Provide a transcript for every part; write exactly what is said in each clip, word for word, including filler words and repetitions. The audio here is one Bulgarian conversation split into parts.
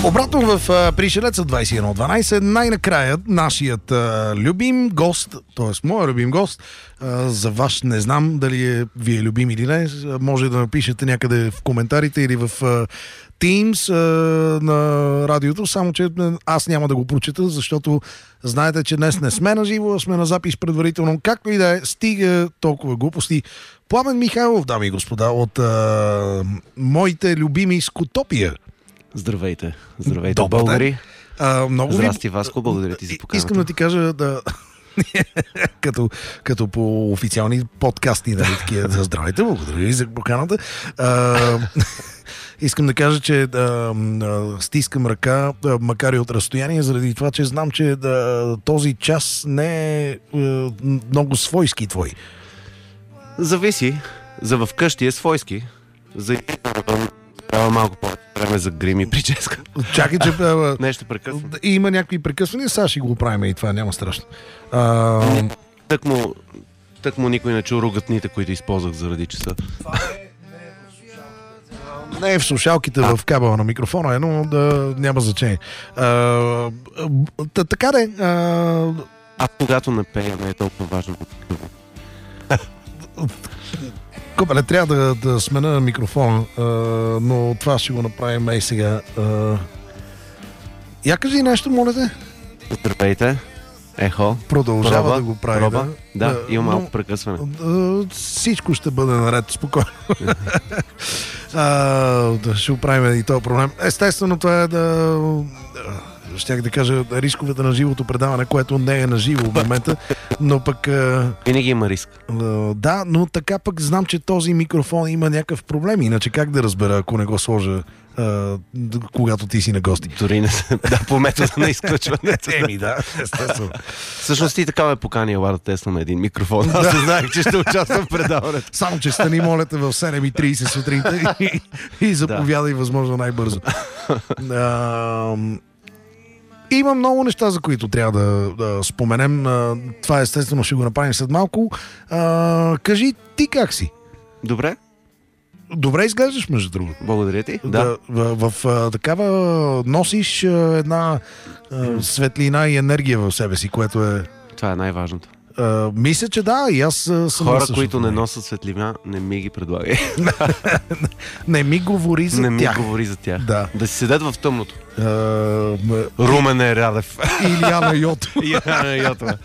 Обратно в а, Пришелеца двайсет и едно дванайсет, най-накрая нашият а, любим гост, т.е. моя любим гост, а, за ваш не знам дали е ви е любим или не, може да напишете някъде в коментарите или в а, Teams а, на радиото, само че аз няма да го прочета, защото знаете, че днес не сме на живо, сме на запис предварително. Както и да е, стига толкова глупости. Пламен Михайлов, дами и господа, от а, моите любими Скутопия. Здравейте, здравейте, Добър българи. А, много Здрасти, ви... Васко, благодаря ти за поканата. Искам да ти кажа да... като, като по официални подкасти, нали, такива. Здравейте, благодаря ви за поканата. А, искам да кажа, че да, стискам ръка, макар и от разстояние, заради това, че знам, че да, този час не е много свойски твой. Зависи. За вкъщи е свойски. За трябва малко по-време за грим и прическа. Чакай, че... Нещо прекъсва. Има някакви прекъсвания, сега ще го правим и това, няма страшно. А... Так му, так му никой не чу ругатните, които използвах заради часа. Не е в слушалките, а. в кабела на микрофона, е, но да, няма значение. А, така де... А... а когато не пея, не е толкова важно. Копеле, трябва да, да смена микрофона, а, но това ще го направим ей сега. А... Я кажи нещо, моля те. Здравейте. Ехо. Продължава проба, да го прави. Проба. Да, да, има малко но, прекъсване. А, всичко ще бъде наред, спокойно. а, да, ще оправим и този проблем. Естествено, това е да... Щях да кажа рисковете на живото предаване, което не е на живо в момента, но пък... Винаги има риск. Да, но така пък знам, че този микрофон има някакъв проблем, иначе как да разбера, ако не го сложа, а, когато ти си на гости? Дори не се... Да, по метода на изключването. Еми, да, естествено. Всъщност ти така ме покани, ела да тестваме един микрофон. Аз не знаех, че ще участвам в предаването. Само, че стани, моля те, в седем и трийсет сутринта и, и заповядай да. Възможно най-бързо. А, има много неща, за които трябва да, да споменем. Това естествено ще го направим след малко. А, кажи, ти как си? Добре. Добре изглеждаш, между другото. Благодаря ти. Да. Да. В, в, в такава носиш една а, светлина и енергия в себе си, което е... Това е най-важното. А, мисля, че да, и аз съм... Хора, които не носят светлина, не ми ги предлагай. Не ми говори за не ми тях. Не ми говори за тях. Да. Да си седят в тъмното. Uh, Румен е Радев. Илияна Йотова. Илияна Йотова.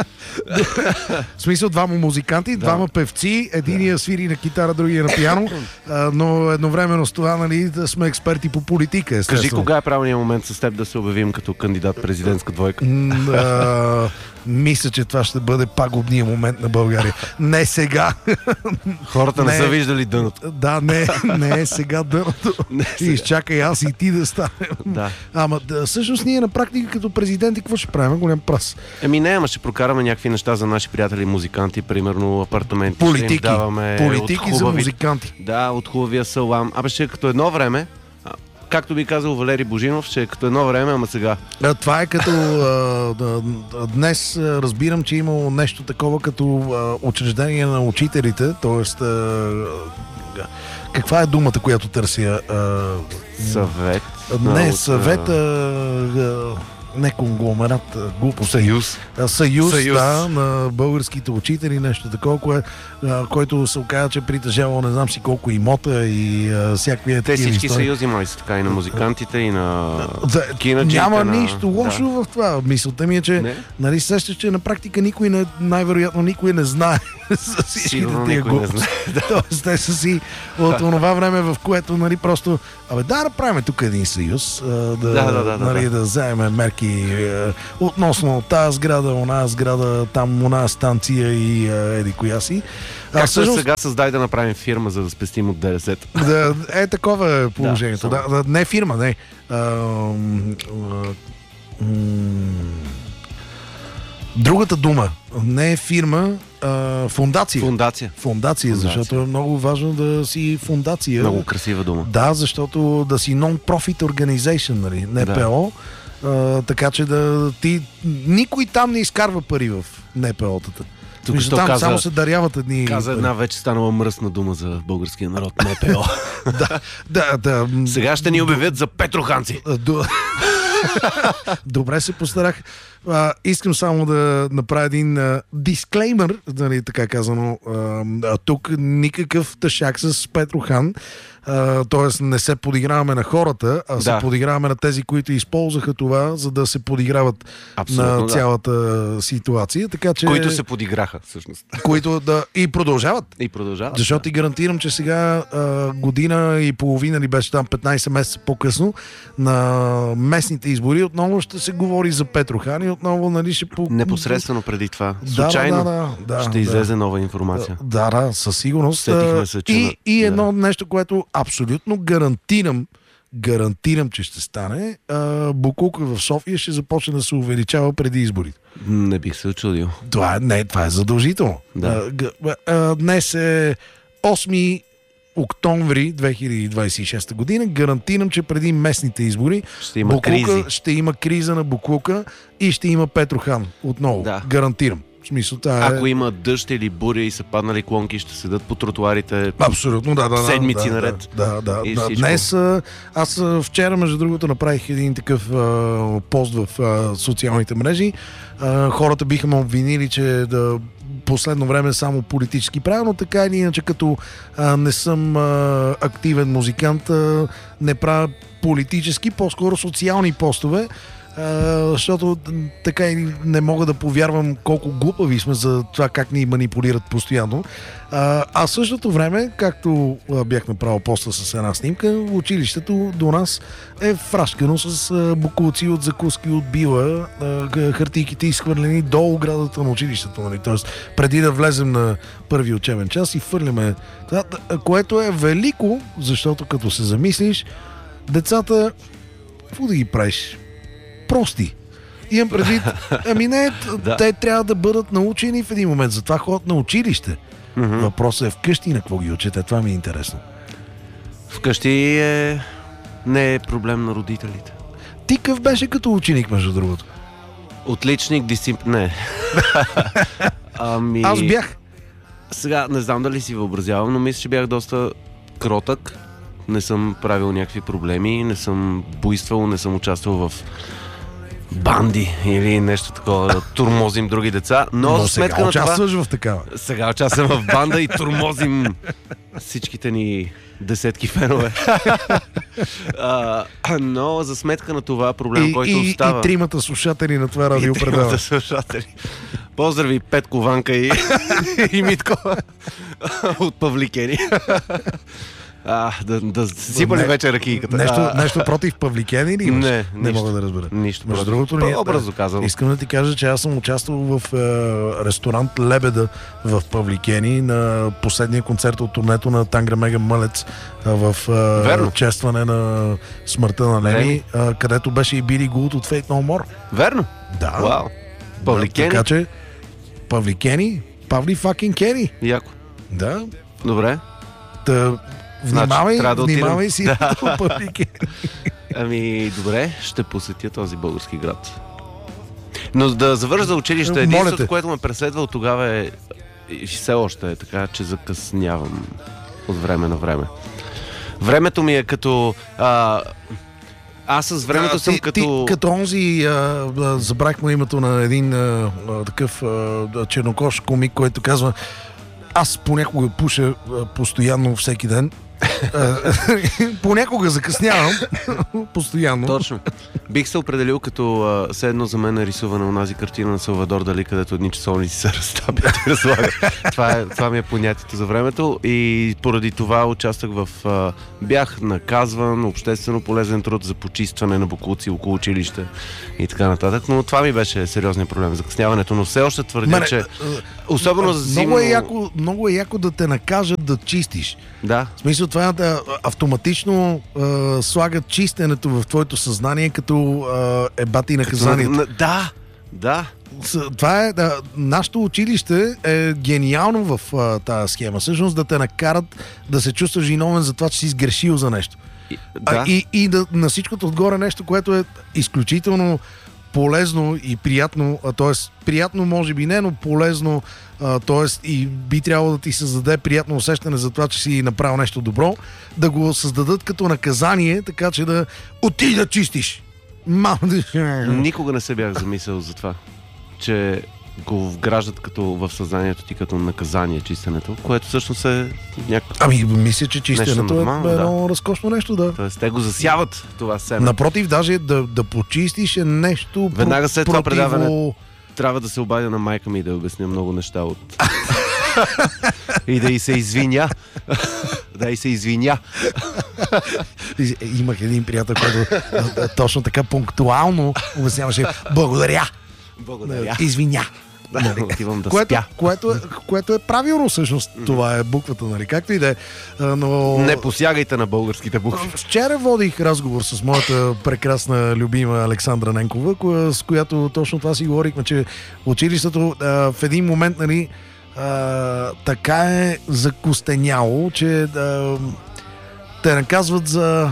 В смисъл, двама музиканти, да. двама певци, единия свири на китара, другия на пиано, но едновременно с това, нали, да сме експерти по политика, естествено. Кажи, кога е правилният момент с теб да се обявим като кандидат президентска двойка? Uh, мисля, че това ще бъде пагубният момент на България. Не сега. Хората не, не са виждали дъното. Да, не, не е сега дъното. Изчакай аз и ти да станем. Да. Ама да, всъщност ние на практика като президенти какво ще правим? Голям прас. Еми не, ама ще прокараме някакви неща за наши приятели музиканти, примерно апартаменти. Политики. Ще им даваме Политики от хубави... за музиканти. Да, от хубавия салам. Абе ще е като едно време, както би казал Валери Божинов, ще е като едно време, ама сега. А, това е като а, а, днес а, разбирам, че имало нещо такова като а, учреждение на учителите, т.е. каква е думата, която търся? А, съвет. Не, съвет, а, а, не конгломерат, глупо. Съюз. Съюз, Съюз, да, на българските учители, нещо такова, кое, а, който се оказа, че притежава не знам си колко имота и а, всякакви Те такива всички истории. съюзи май са така и на музикантите, и на да, кинаджите. Няма на... нищо лошо да. В това. Мисълта ми е, че не? Нали сещаш, че на практика никой не, най-вероятно никой не знае за всичките тия глупости. Тоест, те са си от това време, в което нали просто абе да направим тук един съюз, да, да, да, да, нали, да. да вземем мерки е, относно тази сграда, она сграда, там она станция и е, еди коя си. Как всъщност... сега създай да направим фирма, за да спестим от ДДС? Да, е такова е положението. Да, да, не фирма, не. А, а, м- Другата дума не е фирма, а фундация. Фундация. Фундация, защото е много важно да си фундация. Много красива дума. Да, защото да си non-profit organization, нали, Н П О, да. А, така че да ти... Никой там не изкарва пари в Н П О-тата. Тук Мисля, що там каза, само се даряват едни... каза една вече станала мръсна дума за българския народ, НПО. да, да, да. Сега ще ни обявят за петроханци. До... Добре се постарах. А, искам само да направя един а, дисклеймер, нали, така казано. А, а, тук никакъв тъшак с Петрохан. Т.е. не се подиграваме на хората, а Да. се подиграваме на тези, които използваха това, за да се подиграват Абсолютно, на да. цялата ситуация. Така, че... Които се подиграха, всъщност. които да... И продължават. И продължават. Защото ти гарантирам, че сега а, година и половина ли беше там петнайсет месеца по-късно на местните избори отново ще се говори за Петрохан и отново нали ще по... Непосредствено преди това. Да, Случайно да, да, да, ще да. излезе нова информация. Да, да, със сигурност. Сетихме се, че и, на- и едно да. нещо, което абсолютно гарантирам, гарантирам, че ще стане, а, буклука в София ще започне да се увеличава преди изборите. Не бих се очудил. Това, е- не, това е задължително. Да. А, г- а, днес е осми октомври две хиляди двайсет и шеста година. Гарантирам, че преди местните избори Ще има буклука, кризи. ще има криза на буклука и ще има Петрохан отново. Да. Гарантирам. В смисъл, това е... Ако има дъжд или буря и са паднали клонки, ще седат по тротуарите. Абсолютно, да, да. да Седмици да, наред. Да, да. И да. всичко. Днес, а, аз а, вчера, между другото, направих един такъв а, пост в а, социалните мрежи. А, хората биха ме обвинили, че да последно време само политически правилно, така или иначе, като а, не съм а, активен музикант, а, не правя политически, по-скоро социални постове. Uh, защото така и не мога да повярвам колко глупави сме за това как ни манипулират постоянно. Uh, а в същото време, както uh, бях направил поста с една снимка, училището до нас е фрашкано с uh, букулци от закуски от била, uh, хартийките изхвърлени до оградата на училището. Нали? Тоест, преди да влезем на първи учебен час и фърляме това, което е велико, защото като се замислиш, децата, какво да ги правиш? Прости. Имам предвид, ами не, Да. те трябва да бъдат научени в един момент. Затова ходят на училище. Мгм. Въпросът е вкъщи на какво ги учите. Това ми е интересно. Вкъщи е... не е проблем на родителите. Ти къв беше като ученик, между другото? Отличник, дисциплин... Не. ами... Аз бях. Сега не знам дали си въобразявам, но мисля, че бях доста кротък. Не съм правил някакви проблеми, не съм буйствал, не съм участвал в банди или нещо такова, да турмозим други деца. Но, Но за сега сметка на това... участваш в такава. Сега участвам в банда и турмозим всичките ни десетки фенове. а, но за сметка на това проблем, И, който и, остава... и тримата слушатели на това радио И тримата предава. слушатели. Поздрави Петко, Ванка и, и Митко от Павликени. А, да, да сипали Не, вече ракийката. Нещо, А, нещо против Павликени или имаш? Не, не нищо. мога да разбера. Нищо. Между Между другото, ние- по-образно казано. Искам да ти кажа, че аз съм участвал в е, ресторант Лебеда в Павликени на последния концерт от турнето на Тангра Мега Мълец е, в е, Верно. честване на смъртта на Леми, Леми. е, където беше и Били Гулт от Fate No More. Верно? Да. Вау. Павликени? Така че Павликени, Павли факин Кени. Яко. Да. Добре. Та, внимавай, трябва да отидем. внимавай си в Павликени. Ами, добре, ще посетя този български град. Но да завържа за училище, Моля те. единството, което ме преследва от тогава е и все още е така, че закъснявам от време на време. Времето ми е като... А, аз с времето Да, съм ти, като... Ти, като онзи, а, а, забрах му името на един а, а, такъв а, чернокож комик, който казва: аз понякога пуша а, постоянно всеки ден. А, понякога закъснявам. Постоянно. Точно. Бих се определил като а, все едно за мен е рисувана онази картина на Салвадор Дали, където едни часовници се разтапят и разлагат. това, е, това ми е понятието за времето и поради това участвах в... А, бях наказван, обществено полезен труд за почистване на боклуци около училище и така нататък, но това ми беше сериозният проблем, закъсняването, но все още твърдя, Мене, че а, особено за зимно... много, е яко, много е яко да те накажат да чистиш. Да, В смисъл това да автоматично а, слагат чистенето в твоето съзнание като а, е бати наказанието. На- да, да. С- Това е, да, нашето училище е гениално в а, тази схема. Всъщност да те накарат да се чувстваш виновен за това, че си сгрешил за нещо. И, А, да. и, и да, на всичкото отгоре нещо, което е изключително полезно и приятно, т.е. приятно може би не, но полезно, т.е. и би трябвало да ти създаде приятно усещане за това, че си направил нещо добро, да го създадат като наказание, така че да отиди да чистиш. Мам, Никога не се бях замислял за това, че го вграждат като в съзнанието ти като наказание чистенето, което всъщност е някакво... Ами, мисля, че чистенето нормално, е едно да. разкошно нещо, да. Тоест, те го засяват това семе. Напротив, даже да, да почистиш е нещо... Веднага след това противо... предаване трябва да се обадя на майка ми и да обясня много неща от... и да й се извиня. да й се извиня. Имах един приятел, който точно така пунктуално обясняваше благодаря. Благодаря. Извиня. Да, отивам да което, спя. Което, е, което е правилно всъщност. Mm-hmm. Това е буквата, нали? Както и да е. Но... Не посягайте на българските букви. Вчера водих разговор с моята прекрасна любима Александра Ненкова, коя, с която точно това си говорихме, че училището а, в един момент, нали, а, така е закостеняло, че а, те наказват за...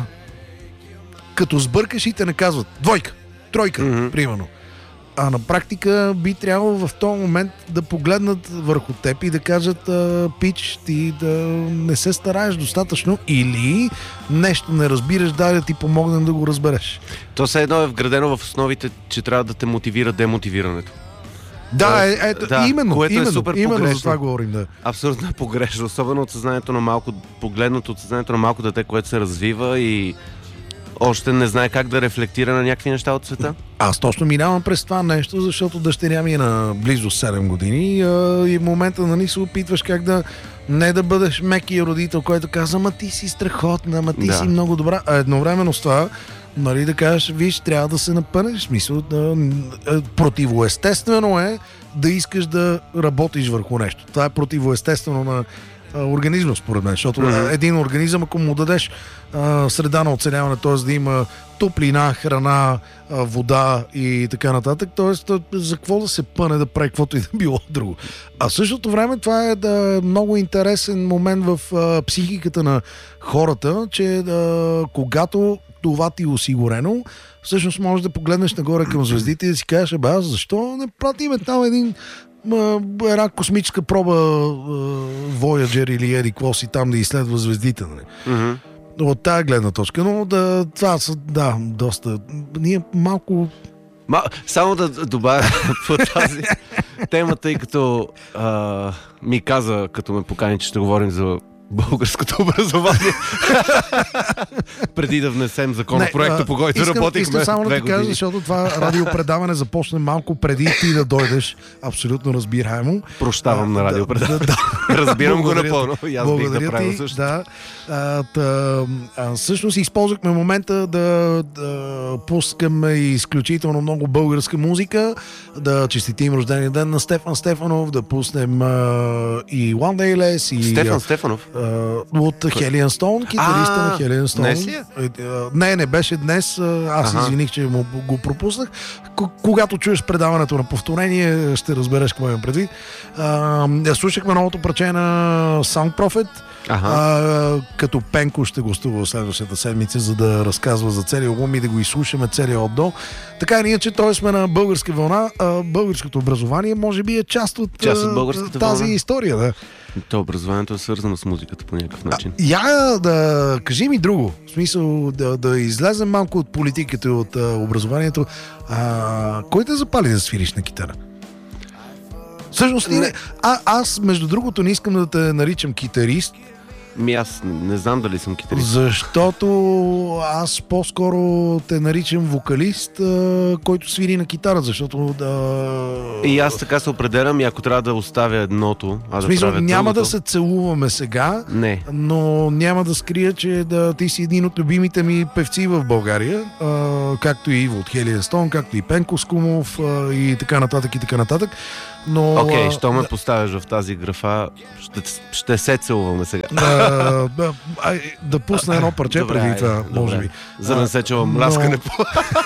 Като сбъркаш и те наказват. Двойка, тройка, mm-hmm. примерно. А на практика би трябвало в този момент да погледнат върху теб и да кажат пич, ти да не се стараеш достатъчно или нещо не разбираш, дай да ти помогнем да го разбереш. То все едно е вградено в основите, че трябва да те мотивира демотивирането. Да, е, ето, да, именно, което именно, е супер именно погрешно. за това говорим, да. Абсолютно е погрешно, особено от съзнанието на малко, погледнато от съзнанието на малко дете, което се развива и още не знае как да рефлектира на някакви неща от света. Аз точно минавам през това нещо, защото дъщеря ми е на близо седем години а, и в момента, нали, се опитваш как да не да бъдеш мекия родител, който казва, ма ти си страхотна, ама ти да. си много добра. А едновременно с това, нали, да кажеш, виж, трябва да се напънеш. В смисъл, да, противоестествено е да искаш да работиш върху нещо. Това е противоестествено на организма, според мен, защото mm-hmm. един организъм, ако му дадеш а, среда на оцеляване, т.е. да има топлина, храна, а, вода и така нататък, т.е. за какво да се пъне да прави каквото и да било друго. А в същото време това е да, много интересен момент в а, психиката на хората, че а, когато това ти е осигурено, всъщност можеш да погледнеш нагоре към звездите и да си кажеш, бе, аз защо не пратиме там един една космическа проба Voyager или еди какво си там да изследва звездите. Нали? Mm-hmm. От тая гледна точка. Но да, това са, да, доста... Ние малко... Ма, само да добавя по тази тема, тъй като а, ми каза, като ме покани, че ще говорим за българското образование. Преди да внесем законопроекта, по който искам, работихме искам само да ти кажа, защото това радиопредаване започна малко преди ти да дойдеш. Абсолютно разбираемо. Прощавам а, на радиопредаване. Да, да. Разбирам го напълно. И аз бих направил също. Да. А, та, а, всъщност използвахме момента да, да пускаме изключително много българска музика, да честитим рождения ден на Стефан Стефанов, да пуснем а, и One Day Less. И, Стефан Стефанов? От Хелиан Стоун, китариста а, на Хелиан Стоун. Днес ли е? Не, не беше днес. Аз ага. извиних, че му го пропуснах. К- когато чуеш предаването на повторение, ще разбереш какво имам предвид. А, слушахме новото парче на Sound Prophet. Ага. А, като Пенко ще гостува следващата седмица, за да разказва за целия албум и да го изслушаме целия от до. Така ние, че той сме на българска вълна. А, българското образование може би е част от, част от тази вълна. история. Да. То образованието е свързано с музиката по някакъв начин. А, я да кажи ми друго. В смисъл да, да излезем малко от политиката и от а, образованието. А, кой те запали да свириш на китара? Всъщност, не. А, аз, между другото, не искам да те наричам китарист. Ми аз не, не знам дали съм китарист. Защото аз по-скоро те наричам вокалист, а, който свири на китара, защото да... И аз така се определям и ако трябва да оставя едното, а да смисъл, правя няма другото... да се целуваме сега, не. Но няма да скрия, че да, ти си един от любимите ми певци в България, а, както и Иво от Хелиан Стоун, както и Пенко Скумов а, и така нататък и така нататък. Но... Окей, okay, що ме да... поставяш в тази графа, ще, ще се целуваме сега. Да, да, да пусна едно парче добре, преди това, добре. Може би. За да не се чувам мляскане по...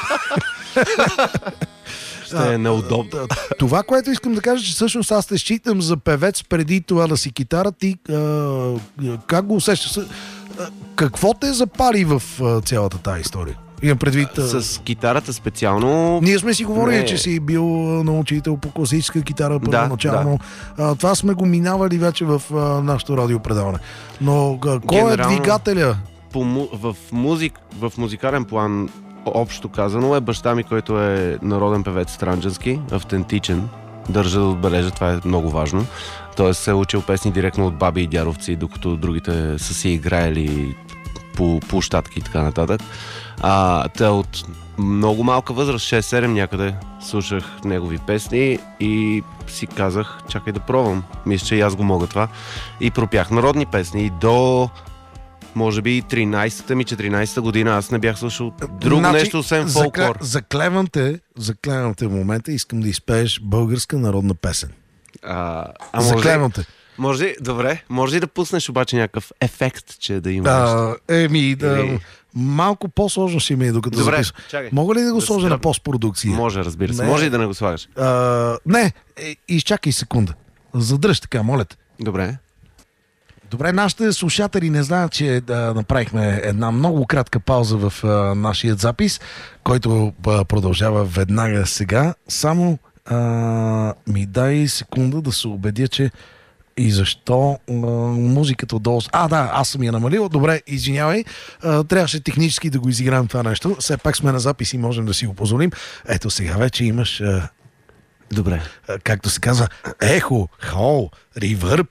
Ще е неудобно. Това, което искам да кажа, че всъщност аз те считам за певец преди това да си китара. Ти а, как го усещаш? Какво те запали в а, цялата тази история? Имам предвид... С китарата специално... Ние сме си говорили, не... че си бил на учител по класическа китара първоначално. Да, да. Това сме го минавали вече в а, нашото радиопредаване. Но а, кой Генерално, е двигателя? По, в, музик, в музикален план, общо казано, е баща ми, който е народен певец странджански, автентичен. Държа да отбележа, това е много важно. Тоест се е учил песни директно от баби и дядовци, докато другите са си играели по площадки и така нататък. А, те от много малка възраст, шест-седем някъде, слушах негови песни и си казах, чакай да пробвам. Мисля, че и аз го мога това. И пропях народни песни и до... може би тринайсета ми, четиринайсета година аз не бях слушал друго значи, нещо, освен фолклор. Заклевам те, заклевам те в момента, искам да изпееш българска народна песен. А, а заклевам те. Може, добре, може ли да пуснеш обаче някакъв ефект, че да има нещо? Еми, да, Или... малко по-сложно си ми е, докато добре, записвам. Чакай. Мога ли да го да сложа на постпродукция? Може, разбира се. Не. Може и да не го слагаш. А, не, е, изчакай секунда. Задръж така, моля те. Добре. Добре, нашите слушатели не знаят, че да направихме една много кратка пауза в а, нашия запис, който а, продължава веднага сега. Само а, ми дай секунда да се убедя, че и защо а, музиката отдолу... А, да, аз съм я намалил. Добре, извинявай. А, трябваше технически да го изиграем това нещо. Все пак сме на запис и можем да си го позволим. Ето сега вече имаш... А, Добре. Както се казва, ехо, хол, ревърб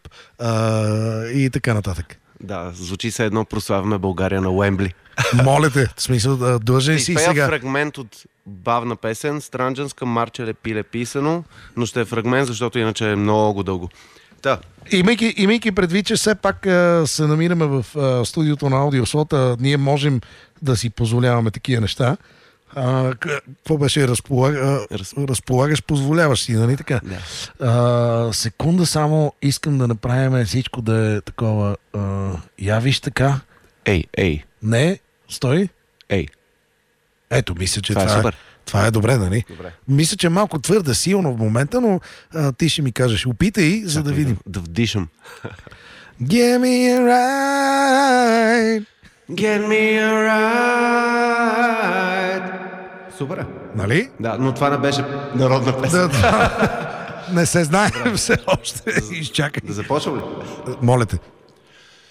и така нататък. Да, звучи се едно прославяме България на Уембли. Моля те, в смисъл, длъжен си сега. Фрагмент от бавна песен, странджанска, Марчеле пиле писано, но ще е фрагмент, защото иначе е много дълго. Да. Имайки, имайки предвид, че все пак а, се намираме в а, студиото на Аудиослот, ние можем да си позволяваме такива неща. А, какво беше? Разполаг... Раз... Разполагаш, позволяваш си, нали така? Да. А, секунда само, искам да направим всичко да е такова. А, я виж така. Ей, ей. Не, стой. Ей. Ето, мисля, че това, това, е, супер. това е добре, нали? Добре. Мисля, че е малко твърде силно в момента, но а, ти ще ми кажеш, опитай, за Чакай, да видим. Да, да вдишам. Give me a ride. Get me a ride. Супер. Нали? Да, но това не беше народна песен. Да, да. Не се знае все още. Изчакай. Да започвам ли? Моля те.